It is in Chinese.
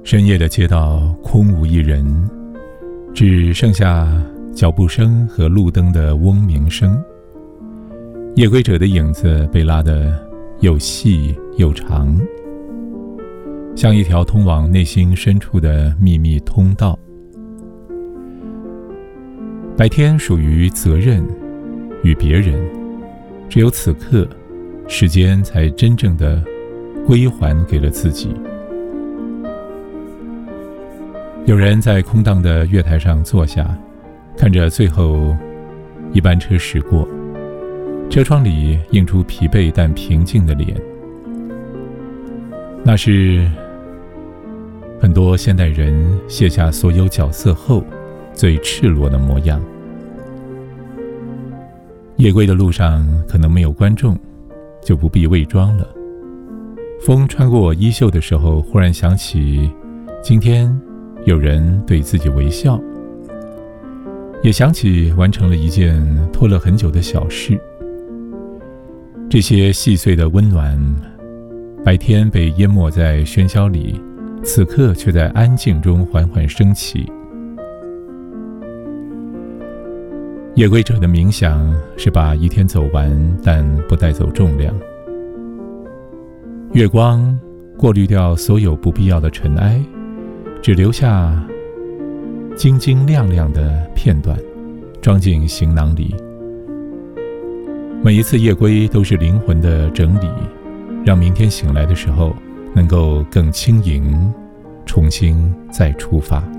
深夜的街道空无一人，只剩下脚步声和路灯的嗡鸣声。夜归者的影子被拉得又细又长，像一条通往内心深处的秘密通道。白天属于责任与别人，只有此刻，时间才真正的归还给了自己。有人在空荡的月台上坐下，看着最后一班车驶过，车窗里映出疲惫但平静的脸。那是很多现代人卸下所有角色后最赤裸的模样。夜归的路上可能没有观众，就不必伪装了。风穿过我衣袖的时候，忽然想起今天有人对自己微笑，也想起完成了一件拖了很久的小事。这些细碎的温暖，白天被淹没在喧嚣里，此刻却在安静中缓缓升起。夜归者的冥想是把一天走完，但不带走重量。月光过滤掉所有不必要的尘埃，只留下晶晶亮亮的片段，装进行囊里。每一次夜归都是灵魂的整理，让明天醒来的时候能够更轻盈，重新再出发。